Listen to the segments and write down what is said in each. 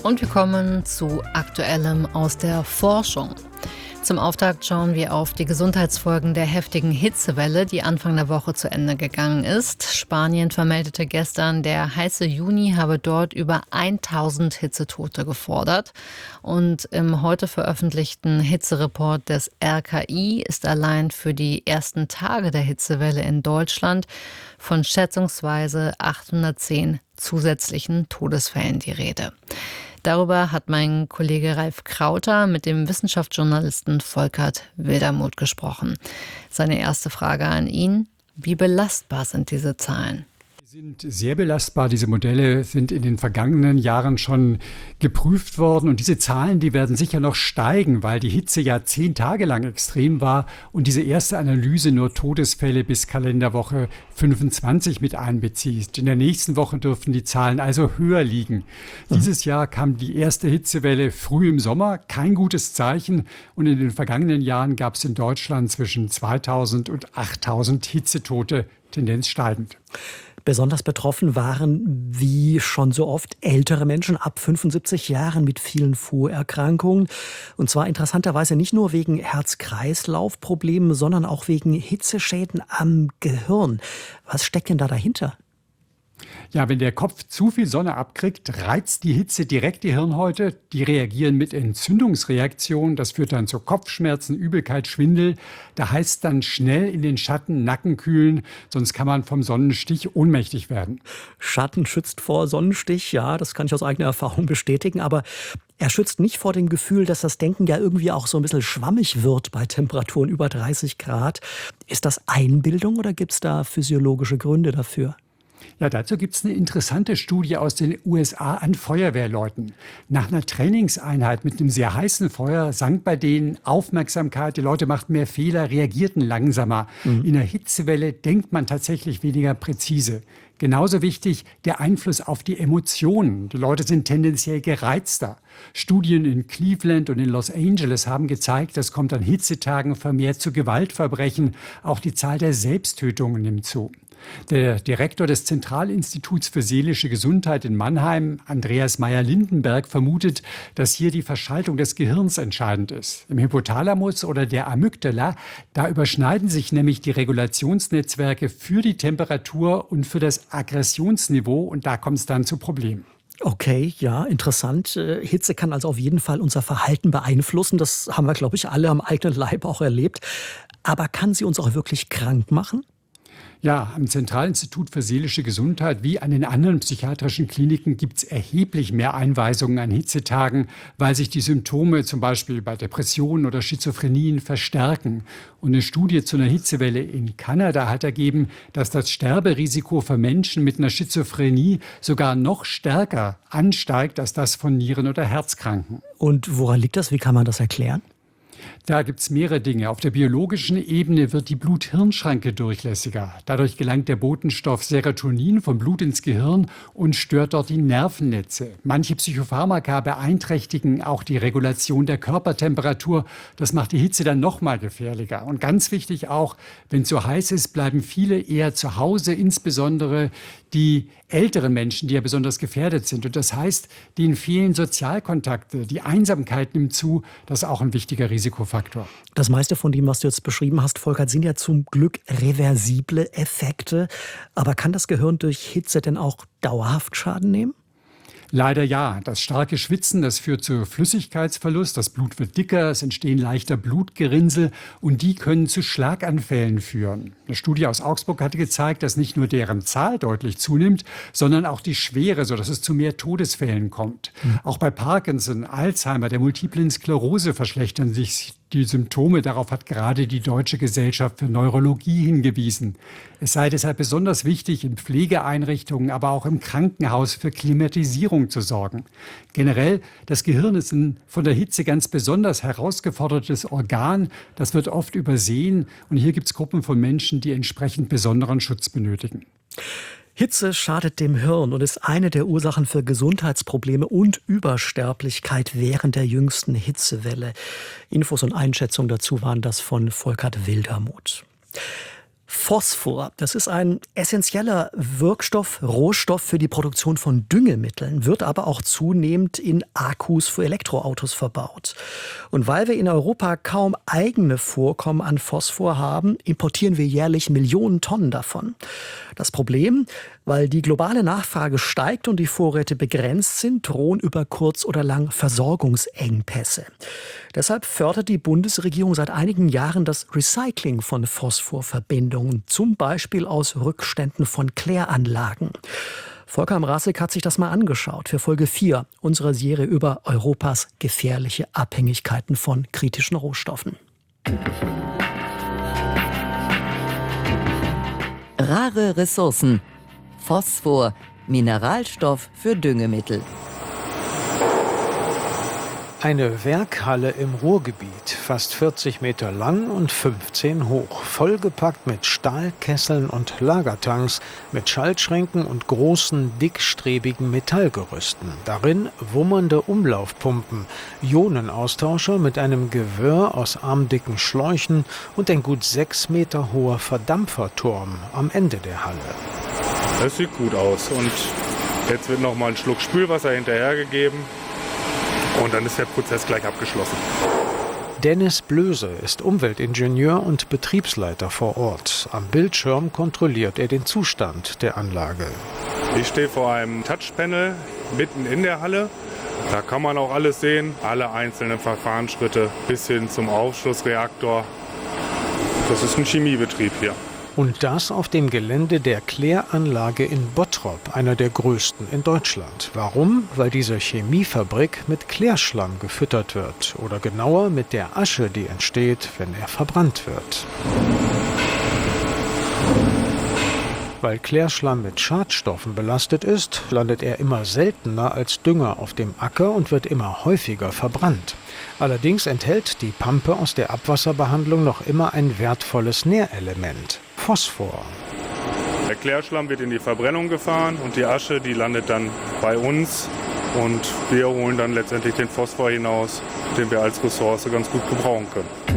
Und wir kommen zu Aktuellem aus der Forschung. Zum Auftakt schauen wir auf die Gesundheitsfolgen der heftigen Hitzewelle, die Anfang der Woche zu Ende gegangen ist. Spanien vermeldete gestern, der heiße Juni habe dort über 1000 Hitzetote gefordert. Und im heute veröffentlichten Hitzereport des RKI ist allein für die ersten Tage der Hitzewelle in Deutschland von schätzungsweise 810 zusätzlichen Todesfällen die Rede. Darüber hat mein Kollege Ralf Krauter mit dem Wissenschaftsjournalisten Volkert Wildermuth gesprochen. Seine erste Frage an ihn: Wie belastbar sind diese Zahlen? Sie sind sehr belastbar. Diese Modelle sind in den vergangenen Jahren schon geprüft worden. Und diese Zahlen, die werden sicher noch steigen, weil die Hitze ja 10 Tage lang extrem war und diese erste Analyse nur Todesfälle bis Kalenderwoche 25 mit einbezieht. In der nächsten Woche dürften die Zahlen also höher liegen. Dieses Jahr kam die erste Hitzewelle früh im Sommer. Kein gutes Zeichen. Und in den vergangenen Jahren gab es in Deutschland zwischen 2000 und 8000 Hitzetote, Tendenz steigend. Besonders betroffen waren, wie schon so oft, ältere Menschen ab 75 Jahren mit vielen Vorerkrankungen. Und zwar interessanterweise nicht nur wegen Herz-Kreislauf-Problemen, sondern auch wegen Hitzeschäden am Gehirn. Was steckt denn da dahinter? Ja, wenn der Kopf zu viel Sonne abkriegt, reizt die Hitze direkt die Hirnhäute. Die reagieren mit Entzündungsreaktionen. Das führt dann zu Kopfschmerzen, Übelkeit, Schwindel. Da heißt dann schnell in den Schatten, Nacken kühlen, sonst kann man vom Sonnenstich ohnmächtig werden. Schatten schützt vor Sonnenstich, ja, das kann ich aus eigener Erfahrung bestätigen. Aber er schützt nicht vor dem Gefühl, dass das Denken ja irgendwie auch so ein bisschen schwammig wird bei Temperaturen über 30 Grad. Ist das Einbildung oder gibt es da physiologische Gründe dafür? Ja, dazu gibt es eine interessante Studie aus den USA an Feuerwehrleuten. Nach einer Trainingseinheit mit einem sehr heißen Feuer sank bei denen Aufmerksamkeit, die Leute machten mehr Fehler, reagierten langsamer. In der Hitzewelle denkt man tatsächlich weniger präzise. Genauso wichtig der Einfluss auf die Emotionen. Die Leute sind tendenziell gereizter. Studien in Cleveland und in Los Angeles haben gezeigt, es kommt an Hitzetagen vermehrt zu Gewaltverbrechen. Auch die Zahl der Selbsttötungen nimmt zu. Der Direktor des Zentralinstituts für seelische Gesundheit in Mannheim, Andreas Meyer-Lindenberg, vermutet, dass hier die Verschaltung des Gehirns entscheidend ist. Im Hypothalamus oder der Amygdala, da überschneiden sich nämlich die Regulationsnetzwerke für die Temperatur und für das Aggressionsniveau und da kommt es dann zu Problemen. Okay, ja, interessant. Hitze kann also auf jeden Fall unser Verhalten beeinflussen. Das haben wir, glaube ich, alle am eigenen Leib auch erlebt. Aber kann sie uns auch wirklich krank machen? Ja, am Zentralinstitut für seelische Gesundheit wie an den anderen psychiatrischen Kliniken gibt es erheblich mehr Einweisungen an Hitzetagen, weil sich die Symptome zum Beispiel bei Depressionen oder Schizophrenien verstärken. Und eine Studie zu einer Hitzewelle in Kanada hat ergeben, dass das Sterberisiko für Menschen mit einer Schizophrenie sogar noch stärker ansteigt als das von Nieren- oder Herzkranken. Und woran liegt das? Wie kann man das erklären? Da gibt es mehrere Dinge. Auf der biologischen Ebene wird die Blut-Hirn-Schranke durchlässiger. Dadurch gelangt der Botenstoff Serotonin vom Blut ins Gehirn und stört dort die Nervennetze. Manche Psychopharmaka beeinträchtigen auch die Regulation der Körpertemperatur. Das macht die Hitze dann noch mal gefährlicher. Und ganz wichtig auch, wenn es so heiß ist, bleiben viele eher zu Hause, insbesondere die älteren Menschen, die ja besonders gefährdet sind. Und das heißt, denen fehlen Sozialkontakte, die Einsamkeit nimmt zu. Das ist auch ein wichtiger Risikofaktor. Das meiste von dem, was du jetzt beschrieben hast, Volkert, sind ja zum Glück reversible Effekte. Aber kann das Gehirn durch Hitze denn auch dauerhaft Schaden nehmen? Leider ja. Das starke Schwitzen, das führt zu Flüssigkeitsverlust. Das Blut wird dicker, es entstehen leichter Blutgerinnsel und die können zu Schlaganfällen führen. Eine Studie aus Augsburg hatte gezeigt, dass nicht nur deren Zahl deutlich zunimmt, sondern auch die Schwere, sodass es zu mehr Todesfällen kommt. Auch bei Parkinson, Alzheimer, der multiplen Sklerose verschlechtern sich die Symptome. Darauf hat gerade die Deutsche Gesellschaft für Neurologie hingewiesen. Es sei deshalb besonders wichtig, in Pflegeeinrichtungen, aber auch im Krankenhaus für Klimatisierung zu sorgen. Generell, das Gehirn ist ein von der Hitze ganz besonders herausgefordertes Organ. Das wird oft übersehen. Und hier gibt es Gruppen von Menschen, die entsprechend besonderen Schutz benötigen. Hitze schadet dem Hirn und ist eine der Ursachen für Gesundheitsprobleme und Übersterblichkeit während der jüngsten Hitzewelle. Infos und Einschätzungen dazu waren das von Volkert Wildermuth. Phosphor, das ist ein essentieller Wirkstoff, Rohstoff für die Produktion von Düngemitteln, wird aber auch zunehmend in Akkus für Elektroautos verbaut. Und weil wir in Europa kaum eigene Vorkommen an Phosphor haben, importieren wir jährlich Millionen Tonnen davon. Das Problem, weil die globale Nachfrage steigt und die Vorräte begrenzt sind, drohen über kurz oder lang Versorgungsengpässe. Deshalb fördert die Bundesregierung seit einigen Jahren das Recycling von Phosphorverbindungen, zum Beispiel aus Rückständen von Kläranlagen. Volker Mrazek hat sich das mal angeschaut für Folge 4 unserer Serie über Europas gefährliche Abhängigkeiten von kritischen Rohstoffen. Rare Ressourcen. Phosphor, Mineralstoff für Düngemittel. Eine Werkhalle im Ruhrgebiet, fast 40 Meter lang und 15 hoch, vollgepackt mit Stahlkesseln und Lagertanks, mit Schaltschränken und großen, dickstrebigen Metallgerüsten. Darin wummernde Umlaufpumpen, Ionenaustauscher mit einem Gewirr aus armdicken Schläuchen und ein gut 6 Meter hoher Verdampferturm am Ende der Halle. Das sieht gut aus und jetzt wird noch mal ein Schluck Spülwasser hinterhergegeben. Und dann ist der Prozess gleich abgeschlossen. Dennis Blöse ist Umweltingenieur und Betriebsleiter vor Ort. Am Bildschirm kontrolliert er den Zustand der Anlage. Ich stehe vor einem Touchpanel mitten in der Halle. Da kann man auch alles sehen, alle einzelnen Verfahrensschritte bis hin zum Aufschlussreaktor. Das ist ein Chemiebetrieb hier. Und das auf dem Gelände der Kläranlage in Bottrop, einer der größten in Deutschland. Warum? Weil diese Chemiefabrik mit Klärschlamm gefüttert wird. Oder genauer mit der Asche, die entsteht, wenn er verbrannt wird. Weil Klärschlamm mit Schadstoffen belastet ist, landet er immer seltener als Dünger auf dem Acker und wird immer häufiger verbrannt. Allerdings enthält die Pampe aus der Abwasserbehandlung noch immer ein wertvolles Nährelement: Phosphor. Der Klärschlamm wird in die Verbrennung gefahren und die Asche, die landet dann bei uns und wir holen dann letztendlich den Phosphor hinaus, den wir als Ressource ganz gut gebrauchen können.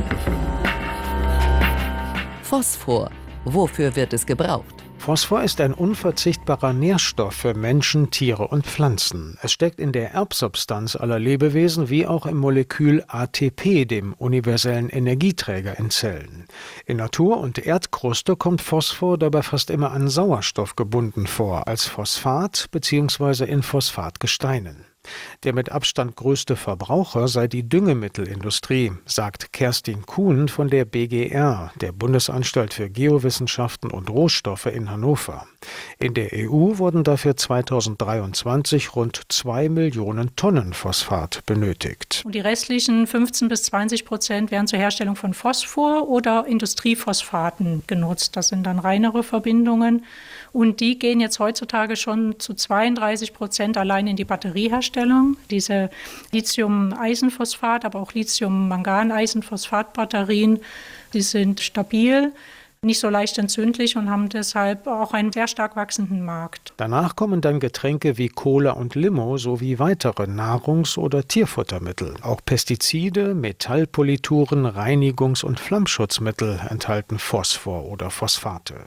Phosphor. Wofür wird es gebraucht? Phosphor ist ein unverzichtbarer Nährstoff für Menschen, Tiere und Pflanzen. Es steckt in der Erbsubstanz aller Lebewesen wie auch im Molekül ATP, dem universellen Energieträger in Zellen. In Natur und Erdkruste kommt Phosphor dabei fast immer an Sauerstoff gebunden vor, als Phosphat bzw. in Phosphatgesteinen. Der mit Abstand größte Verbraucher sei die Düngemittelindustrie, sagt Kerstin Kuhn von der BGR, der Bundesanstalt für Geowissenschaften und Rohstoffe in Hannover. In der EU wurden dafür 2023 rund 2 Millionen Tonnen Phosphat benötigt. Und die restlichen 15-20% werden zur Herstellung von Phosphor oder Industriephosphaten genutzt. Das sind dann reinere Verbindungen. Und die gehen jetzt heutzutage schon zu 32% allein in die Batterieherstellung. Diese Lithium-Eisenphosphat, aber auch Lithium-Mangan-Eisenphosphat-Batterien, die sind stabil, nicht so leicht entzündlich und haben deshalb auch einen sehr stark wachsenden Markt. Danach kommen dann Getränke wie Cola und Limo sowie weitere Nahrungs- oder Tierfuttermittel. Auch Pestizide, Metallpolituren, Reinigungs- und Flammschutzmittel enthalten Phosphor oder Phosphate.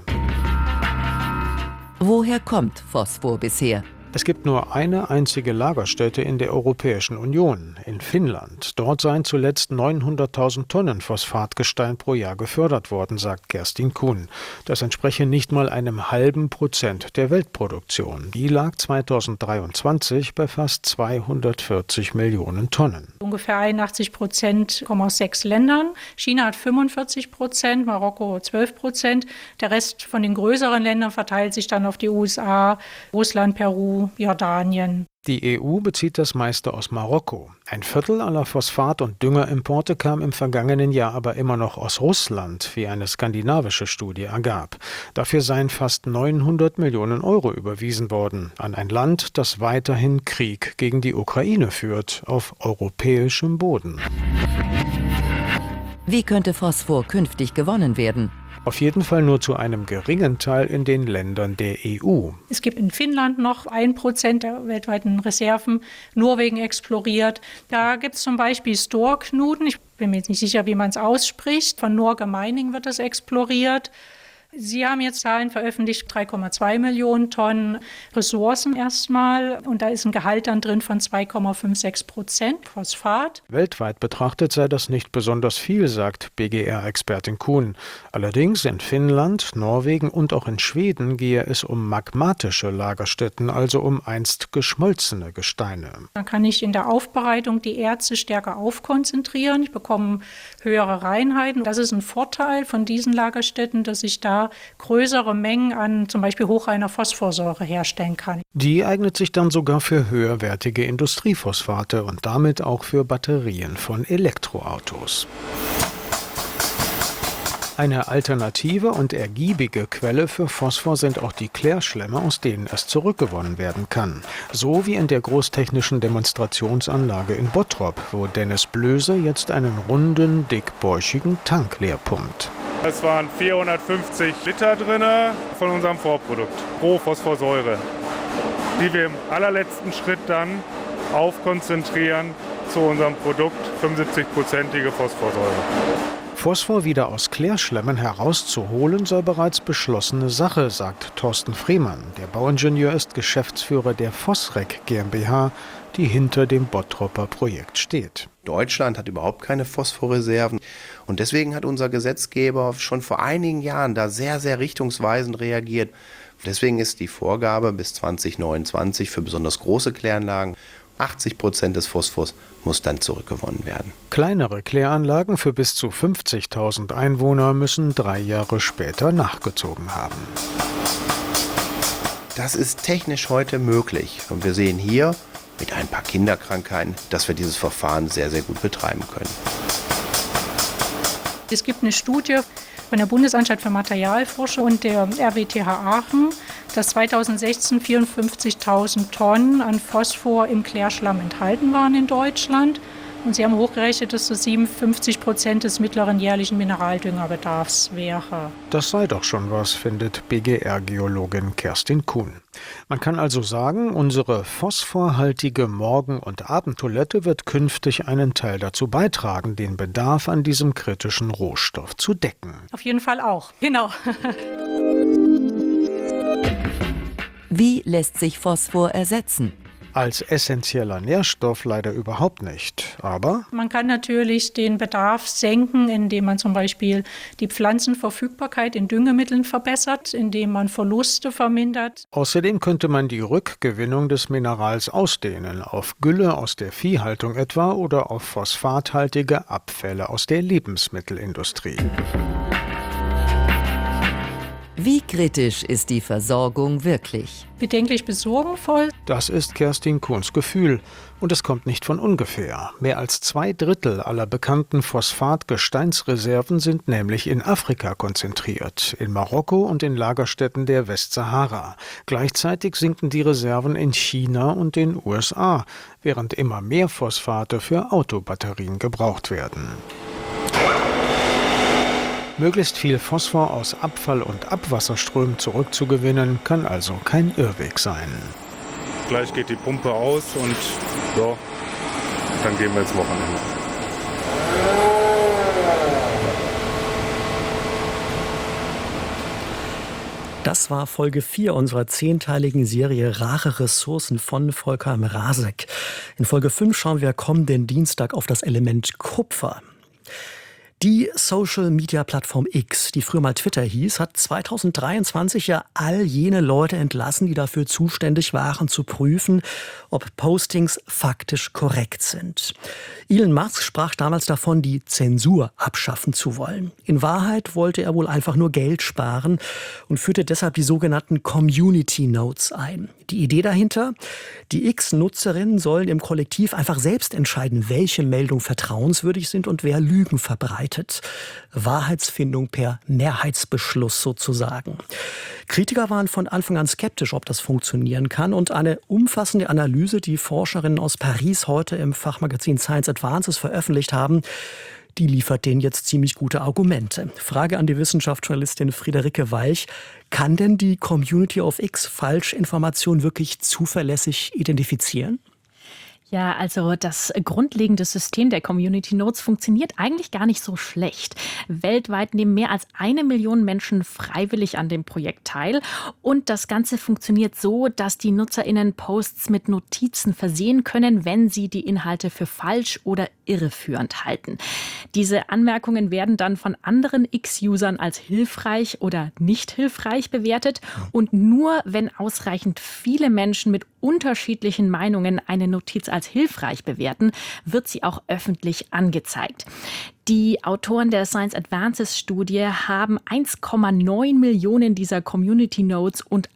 Woher kommt Phosphor bisher? Es gibt nur eine einzige Lagerstätte in der Europäischen Union, in Finnland. Dort seien zuletzt 900.000 Tonnen Phosphatgestein pro Jahr gefördert worden, sagt Kerstin Kuhn. Das entspreche nicht mal einem halben Prozent der Weltproduktion. Die lag 2023 bei fast 240 Millionen Tonnen. Ungefähr 81% kommen aus 6 Ländern. China hat 45%, Marokko 12%. Der Rest von den größeren Ländern verteilt sich dann auf die USA, Russland, Peru, Jordanien. Die EU bezieht das meiste aus Marokko. Ein Viertel aller Phosphat- und Düngerimporte kam im vergangenen Jahr aber immer noch aus Russland, wie eine skandinavische Studie ergab. Dafür seien fast 900 Millionen Euro überwiesen worden an ein Land, das weiterhin Krieg gegen die Ukraine führt, auf europäischem Boden. Wie könnte Phosphor künftig gewonnen werden? Auf jeden Fall nur zu einem geringen Teil in den Ländern der EU. Es gibt in Finnland noch 1% der weltweiten Reserven, Norwegen exploriert. Da gibt es zum Beispiel Storknuten, ich bin mir jetzt nicht sicher, wie man es ausspricht. Von Norge Mining wird das exploriert. Sie haben jetzt Zahlen veröffentlicht, 3,2 Millionen Tonnen Ressourcen erstmal. Und da ist ein Gehalt dann drin von 2,56% Phosphat. Weltweit betrachtet sei das nicht besonders viel, sagt BGR-Expertin Kuhn. Allerdings in Finnland, Norwegen und auch in Schweden gehe es um magmatische Lagerstätten, also um einst geschmolzene Gesteine. Dann kann ich in der Aufbereitung die Erze stärker aufkonzentrieren. Ich bekomme höhere Reinheiten. Das ist ein Vorteil von diesen Lagerstätten, dass ich da größere Mengen an zum Beispiel hochreiner Phosphorsäure herstellen kann. Die eignet sich dann sogar für höherwertige Industriephosphate und damit auch für Batterien von Elektroautos. Eine alternative und ergiebige Quelle für Phosphor sind auch die Klärschlämme, aus denen es zurückgewonnen werden kann. So wie in der großtechnischen Demonstrationsanlage in Bottrop, wo Dennis Blöse jetzt einen runden, dickbäuchigen Tank leer pumpt. Es waren 450 Liter drin von unserem Vorprodukt pro Phosphorsäure, die wir im allerletzten Schritt dann aufkonzentrieren zu unserem Produkt, 75%ige Phosphorsäure. Phosphor wieder aus Klärschlämmen herauszuholen, sei bereits beschlossene Sache, sagt Thorsten Friemann. Der Bauingenieur ist Geschäftsführer der Phosrec GmbH, die hinter dem Bottropper Projekt steht. Deutschland hat überhaupt keine Phosphorreserven und deswegen hat unser Gesetzgeber schon vor einigen Jahren da sehr, sehr richtungsweisend reagiert. Deswegen ist die Vorgabe bis 2029 für besonders große Kläranlagen 80% des Phosphors muss dann zurückgewonnen werden. Kleinere Kläranlagen für bis zu 50.000 Einwohner müssen 3 Jahre später nachgezogen haben. Das ist technisch heute möglich und wir sehen hier mit ein paar Kinderkrankheiten, dass wir dieses Verfahren sehr, sehr gut betreiben können. Es gibt eine Studie von der Bundesanstalt für Materialforschung und der RWTH Aachen, dass 2016 54.000 Tonnen an Phosphor im Klärschlamm enthalten waren in Deutschland. Und sie haben hochgerechnet, dass das 57% des mittleren jährlichen Mineraldüngerbedarfs wäre. Das sei doch schon was, findet BGR-Geologin Kerstin Kuhn. Man kann also sagen, unsere phosphorhaltige Morgen- und Abendtoilette wird künftig einen Teil dazu beitragen, den Bedarf an diesem kritischen Rohstoff zu decken. Auf jeden Fall auch, genau. Wie lässt sich Phosphor ersetzen? Als essentieller Nährstoff leider überhaupt nicht, aber man kann natürlich den Bedarf senken, indem man zum Beispiel die Pflanzenverfügbarkeit in Düngemitteln verbessert, indem man Verluste vermindert. Außerdem könnte man die Rückgewinnung des Minerals ausdehnen, auf Gülle aus der Viehhaltung etwa oder auf phosphathaltige Abfälle aus der Lebensmittelindustrie. Wie kritisch ist die Versorgung wirklich? Bedenklich bis sorgenvoll. Das ist Kerstin Kuhns Gefühl. Und es kommt nicht von ungefähr. Mehr als 2/3 aller bekannten Phosphat-Gesteinsreserven sind nämlich in Afrika konzentriert, in Marokko und in Lagerstätten der Westsahara. Gleichzeitig sinken die Reserven in China und den USA, während immer mehr Phosphate für Autobatterien gebraucht werden. Möglichst viel Phosphor aus Abfall- und Abwasserströmen zurückzugewinnen, kann also kein Irrweg sein. Gleich geht die Pumpe aus und so, dann gehen wir ins Wochenende. Das war Folge 4 unserer 10-teiligen Serie Rare Ressourcen von Volker Mrazek. In Folge 5 schauen wir kommenden Dienstag auf das Element Kupfer. Die Social-Media-Plattform X, die früher mal Twitter hieß, hat 2023 ja all jene Leute entlassen, die dafür zuständig waren, zu prüfen, ob Postings faktisch korrekt sind. Elon Musk sprach damals davon, die Zensur abschaffen zu wollen. In Wahrheit wollte er wohl einfach nur Geld sparen und führte deshalb die sogenannten Community Notes ein. Die Idee dahinter? Die X-Nutzerinnen sollen im Kollektiv einfach selbst entscheiden, welche Meldungen vertrauenswürdig sind und wer Lügen verbreitet. Wahrheitsfindung per Mehrheitsbeschluss sozusagen. Kritiker waren von Anfang an skeptisch, ob das funktionieren kann. Und eine umfassende Analyse, die Forscherinnen aus Paris heute im Fachmagazin Science Advances veröffentlicht haben, die liefert denen jetzt ziemlich gute Argumente. Frage an die Wissenschaftsjournalistin Friederike Walch. Kann denn die Community of X Falschinformationen wirklich zuverlässig identifizieren? Ja, also das grundlegende System der Community Notes funktioniert eigentlich gar nicht so schlecht. Weltweit nehmen mehr als 1 Million Menschen freiwillig an dem Projekt teil. Und das Ganze funktioniert so, dass die NutzerInnen Posts mit Notizen versehen können, wenn sie die Inhalte für falsch oder irreführend halten. Diese Anmerkungen werden dann von anderen X-Usern als hilfreich oder nicht hilfreich bewertet. Und nur wenn ausreichend viele Menschen mit unterschiedlichen Meinungen eine Notiz als hilfreich bewerten, wird sie auch öffentlich angezeigt. Die Autoren der Science Advances Studie haben 1,9 Millionen dieser Community Notes und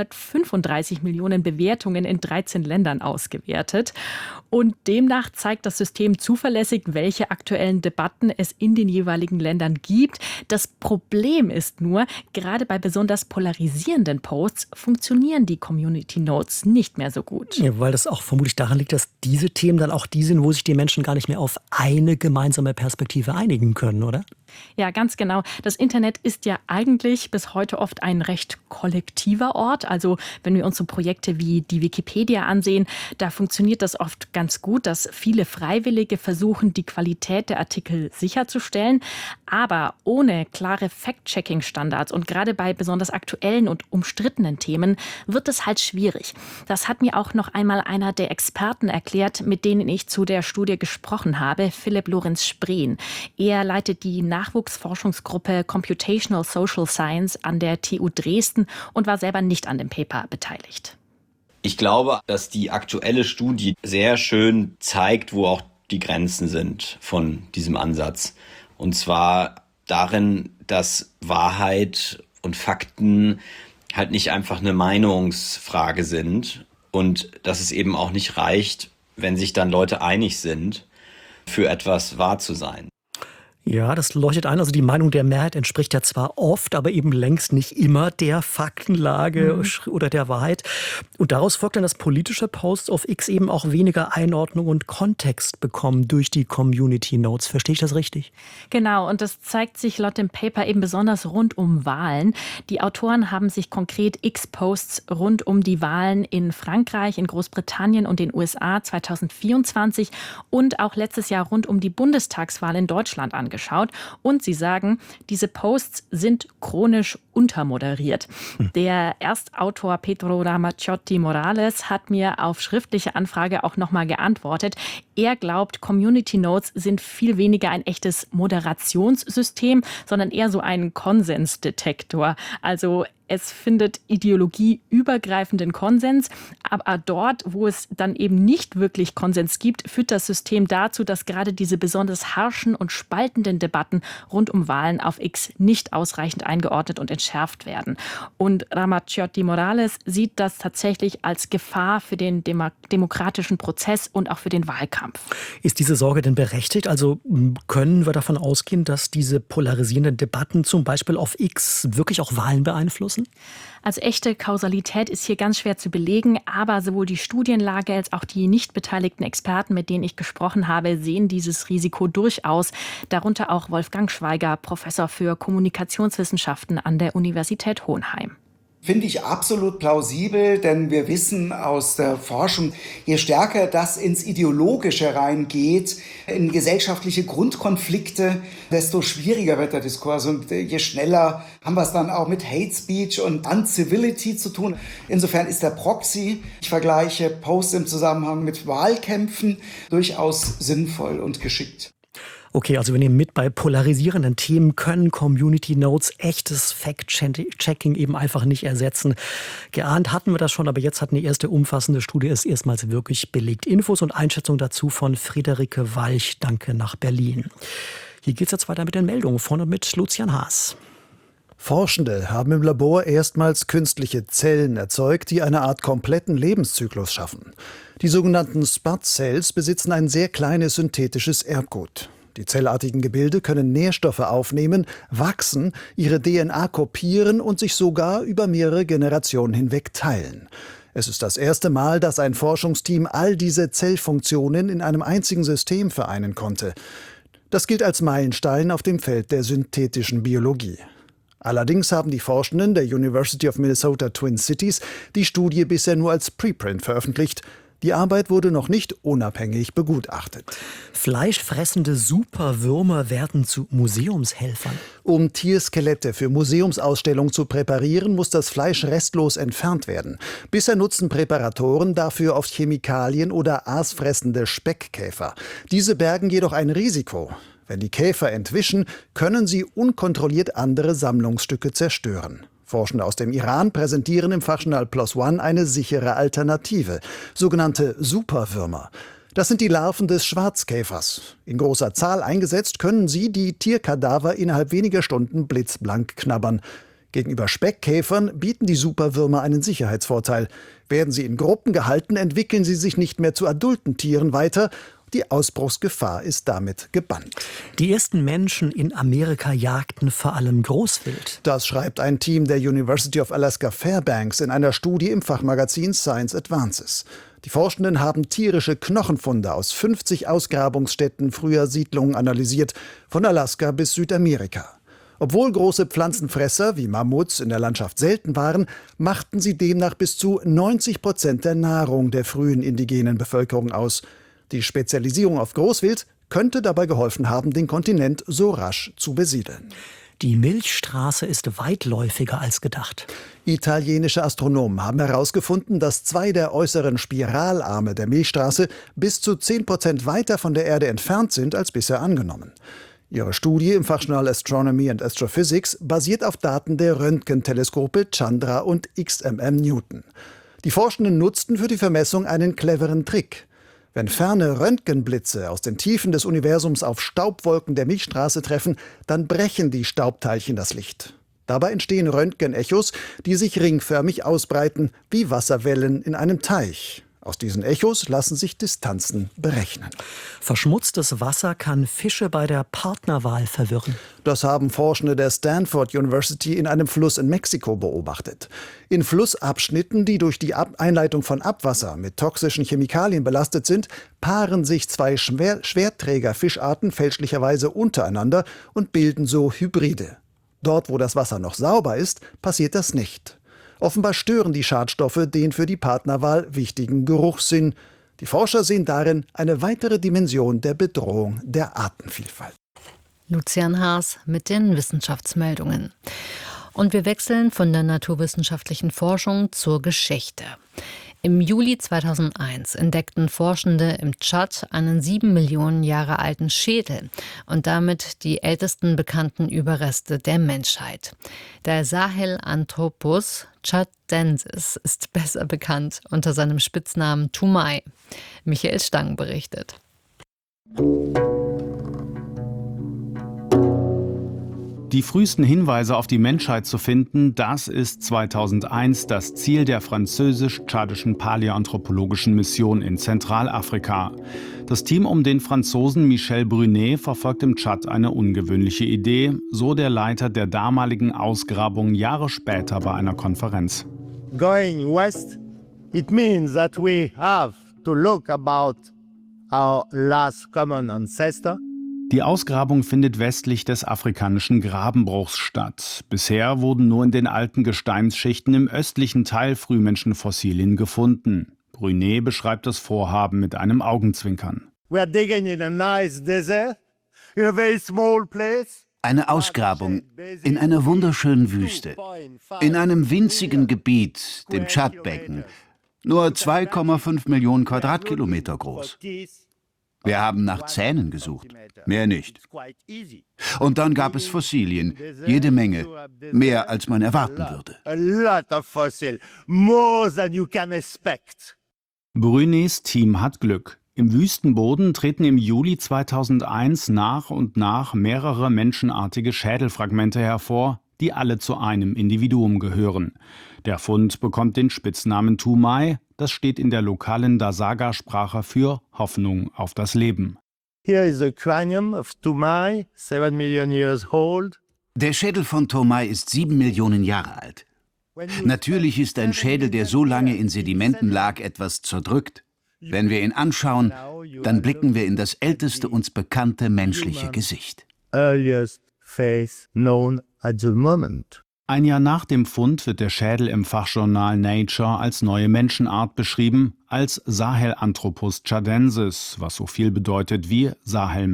135 Millionen Bewertungen in 13 Ländern ausgewertet. Und demnach zeigt das System zuverlässig, welche aktuellen Debatten es in den jeweiligen Ländern gibt. Das Problem ist nur, gerade bei besonders polarisierenden Posts funktionieren die Community Notes nicht mehr so gut. Ja, weil das auch vermutlich daran liegt, dass diese Themen dann auch die sind, wo sich die Menschen gar nicht mehr auf eine gemeinsame Perspektive einigen können, oder? Ja, ganz genau. Das Internet ist ja eigentlich bis heute oft ein recht kollektiver Ort. Also wenn wir uns so Projekte wie die Wikipedia ansehen, da funktioniert das oft ganz gut, dass viele Freiwillige versuchen, die Qualität der Artikel sicherzustellen. Aber ohne klare Fact-Checking-Standards und gerade bei besonders aktuellen und umstrittenen Themen wird es halt schwierig. Das hat mir auch noch einmal einer der Experten erklärt, mit denen ich zu der Studie gesprochen habe, Philipp Lorenz Spreen. Er leitet die Nachwuchsforschungsgruppe Computational Social Science an der TU Dresden und war selber nicht an dem Paper beteiligt. Ich glaube, dass die aktuelle Studie sehr schön zeigt, wo auch die Grenzen sind von diesem Ansatz. Und zwar darin, dass Wahrheit und Fakten halt nicht einfach eine Meinungsfrage sind und dass es eben auch nicht reicht, wenn sich dann Leute einig sind, für etwas wahr zu sein. Ja, das leuchtet ein. Also die Meinung der Mehrheit entspricht ja zwar oft, aber eben längst nicht immer der Faktenlage oder der Wahrheit. Und daraus folgt dann, dass politische Posts auf X eben auch weniger Einordnung und Kontext bekommen durch die Community Notes. Verstehe ich das richtig? Genau, und das zeigt sich laut dem Paper eben besonders rund um Wahlen. Die Autoren haben sich konkret X-Posts rund um die Wahlen in Frankreich, in Großbritannien und den USA 2024 und auch letztes Jahr rund um die Bundestagswahl in Deutschland angeschaut. Und sie sagen, diese Posts sind chronisch untermoderiert. Der Erstautor Pedro Ramaciotti Morales hat mir auf schriftliche Anfrage auch nochmal geantwortet. Er glaubt, Community Notes sind viel weniger ein echtes Moderationssystem, sondern eher so ein Konsensdetektor. Also es findet ideologieübergreifenden Konsens, aber dort, wo es dann eben nicht wirklich Konsens gibt, führt das System dazu, dass gerade diese besonders harschen und spaltenden Debatten rund um Wahlen auf X nicht ausreichend eingeordnet und entschärft werden. Und Ramaciotti Morales sieht das tatsächlich als Gefahr für den demokratischen Prozess und auch für den Wahlkampf. Ist diese Sorge denn berechtigt? Also können wir davon ausgehen, dass diese polarisierenden Debatten zum Beispiel auf X wirklich auch Wahlen beeinflussen? Also echte Kausalität ist hier ganz schwer zu belegen, aber sowohl die Studienlage als auch die nicht beteiligten Experten, mit denen ich gesprochen habe, sehen dieses Risiko durchaus. Darunter auch Wolfgang Schweiger, Professor für Kommunikationswissenschaften an der Universität Hohenheim. Finde ich absolut plausibel, denn wir wissen aus der Forschung, je stärker das ins Ideologische reingeht, in gesellschaftliche Grundkonflikte, desto schwieriger wird der Diskurs und je schneller haben wir es dann auch mit Hate Speech und Uncivility zu tun. Insofern ist der Proxy, ich vergleiche Posts im Zusammenhang mit Wahlkämpfen, durchaus sinnvoll und geschickt. Okay, also wir nehmen mit, bei polarisierenden Themen können Community Notes echtes Fact-Checking eben einfach nicht ersetzen. Geahnt hatten wir das schon, aber jetzt hat eine erste umfassende Studie es erstmals wirklich belegt. Infos und Einschätzungen dazu von Friederike Walch. Danke nach Berlin. Hier geht es jetzt weiter mit den Meldungen von und mit Lucian Haas. Forschende haben im Labor erstmals künstliche Zellen erzeugt, die eine Art kompletten Lebenszyklus schaffen. Die sogenannten Spud-Cells besitzen ein sehr kleines synthetisches Erbgut. Die zellartigen Gebilde können Nährstoffe aufnehmen, wachsen, ihre DNA kopieren und sich sogar über mehrere Generationen hinweg teilen. Es ist das erste Mal, dass ein Forschungsteam all diese Zellfunktionen in einem einzigen System vereinen konnte. Das gilt als Meilenstein auf dem Feld der synthetischen Biologie. Allerdings haben die Forschenden der University of Minnesota Twin Cities die Studie bisher nur als Preprint veröffentlicht. Die Arbeit wurde noch nicht unabhängig begutachtet. Fleischfressende Superwürmer werden zu Museumshelfern. Um Tierskelette für Museumsausstellungen zu präparieren, muss das Fleisch restlos entfernt werden. Bisher nutzen Präparatoren dafür oft Chemikalien oder aasfressende Speckkäfer. Diese bergen jedoch ein Risiko. Wenn die Käfer entwischen, können sie unkontrolliert andere Sammlungsstücke zerstören. Forschende aus dem Iran präsentieren im Fachjournal PLOS ONE eine sichere Alternative, sogenannte Superwürmer. Das sind die Larven des Schwarzkäfers. In großer Zahl eingesetzt können sie die Tierkadaver innerhalb weniger Stunden blitzblank knabbern. Gegenüber Speckkäfern bieten die Superwürmer einen Sicherheitsvorteil. Werden sie in Gruppen gehalten, entwickeln sie sich nicht mehr zu adulten Tieren weiter. Die Ausbruchsgefahr ist damit gebannt. Die ersten Menschen in Amerika jagten vor allem Großwild. Das schreibt ein Team der University of Alaska Fairbanks in einer Studie im Fachmagazin Science Advances. Die Forschenden haben tierische Knochenfunde aus 50 Ausgrabungsstätten früher Siedlungen analysiert, von Alaska bis Südamerika. Obwohl große Pflanzenfresser wie Mammuts in der Landschaft selten waren, machten sie demnach bis zu 90% der Nahrung der frühen indigenen Bevölkerung aus. Die Spezialisierung auf Großwild könnte dabei geholfen haben, den Kontinent so rasch zu besiedeln. Die Milchstraße ist weitläufiger als gedacht. Italienische Astronomen haben herausgefunden, dass 2 der äußeren Spiralarme der Milchstraße bis zu 10% weiter von der Erde entfernt sind als bisher angenommen. Ihre Studie im Fachjournal Astronomy and Astrophysics basiert auf Daten der Röntgenteleskope Chandra und XMM Newton. Die Forschenden nutzten für die Vermessung einen cleveren Trick. Wenn ferne Röntgenblitze aus den Tiefen des Universums auf Staubwolken der Milchstraße treffen, dann brechen die Staubteilchen das Licht. Dabei entstehen Röntgenechos, die sich ringförmig ausbreiten, wie Wasserwellen in einem Teich. Aus diesen Echos lassen sich Distanzen berechnen. Verschmutztes Wasser kann Fische bei der Partnerwahl verwirren. Das haben Forschende der Stanford University in einem Fluss in Mexiko beobachtet. In Flussabschnitten, die durch die Einleitung von Abwasser mit toxischen Chemikalien belastet sind, paaren sich 2 Schwerträgerfischarten fälschlicherweise untereinander und bilden so Hybride. Dort, wo das Wasser noch sauber ist, passiert das nicht. Offenbar stören die Schadstoffe den für die Partnerwahl wichtigen Geruchssinn. Die Forscher sehen darin eine weitere Dimension der Bedrohung der Artenvielfalt. Lucian Haas mit den Wissenschaftsmeldungen. Und wir wechseln von der naturwissenschaftlichen Forschung zur Geschichte. Im Juli 2001 entdeckten Forschende im Tschad einen 7 Millionen Jahre alten Schädel und damit die ältesten bekannten Überreste der Menschheit. Der Sahelanthropus tschadensis ist besser bekannt unter seinem Spitznamen Toumaï. Michael Stang berichtet. Die frühesten Hinweise auf die Menschheit zu finden, das ist 2001 das Ziel der französisch-tschadischen paläoanthropologischen Mission in Zentralafrika. Das Team um den Franzosen Michel Brunet verfolgt im Tschad eine ungewöhnliche Idee, so der Leiter der damaligen Ausgrabung Jahre später bei einer Konferenz. Going west, it means that we have to look about our last common ancestor. Die Ausgrabung findet westlich des afrikanischen Grabenbruchs statt. Bisher wurden nur in den alten Gesteinsschichten im östlichen Teil Frühmenschenfossilien gefunden. Brunet beschreibt das Vorhaben mit einem Augenzwinkern. We are digging in a nice desert, in a very small place. Eine Ausgrabung in einer wunderschönen Wüste, in einem winzigen Gebiet, dem Tschadbecken, nur 2,5 Millionen Quadratkilometer groß. Wir haben nach Zähnen gesucht, mehr nicht. Und dann gab es Fossilien, jede Menge, mehr als man erwarten würde. Brunets Team hat Glück. Im Wüstenboden treten im Juli 2001 nach und nach mehrere menschenartige Schädelfragmente hervor, die alle zu einem Individuum gehören. Der Fund bekommt den Spitznamen Toumaï, das steht in der lokalen Dazaga-Sprache für Hoffnung auf das Leben. Here is the cranium of Toumaï, 7 million years old. Der Schädel von Toumaï ist 7 Millionen Jahre alt. Natürlich ist ein Schädel, der so lange in Sedimenten lag, etwas zerdrückt. Wenn wir ihn anschauen, dann blicken wir in das älteste uns bekannte menschliche Gesicht. Earliest face known at the moment. Ein Jahr nach dem Fund wird der Schädel im Fachjournal Nature als neue Menschenart beschrieben, als Sahelanthropus tchadensis, was so viel bedeutet wie Sahel